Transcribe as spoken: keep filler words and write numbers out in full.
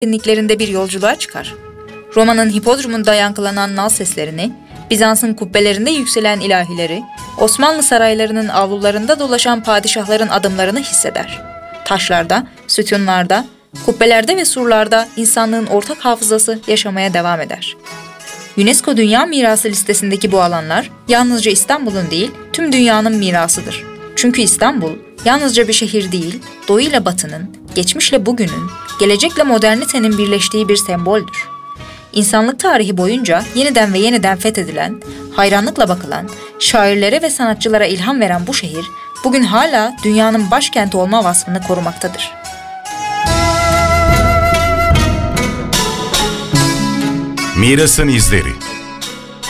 derinliklerinde bir yolculuğa çıkar. Roma'nın hipodromunda yankılanan nal seslerini, Bizans'ın kubbelerinde yükselen ilahileri, Osmanlı saraylarının avlularında dolaşan padişahların adımlarını hisseder. Taşlarda, sütunlarda, kubbelerde ve surlarda insanlığın ortak hafızası yaşamaya devam eder. UNESCO Dünya Mirası listesindeki bu alanlar yalnızca İstanbul'un değil, tüm dünyanın mirasıdır. Çünkü İstanbul yalnızca bir şehir değil, doğuyla batının, geçmişle bugünün, gelecekle modernitenin birleştiği bir semboldür. İnsanlık tarihi boyunca yeniden ve yeniden fethedilen, hayranlıkla bakılan, şairlere ve sanatçılara ilham veren bu şehir, bugün hala dünyanın başkenti olma vasfını korumaktadır. Mirasın izleri.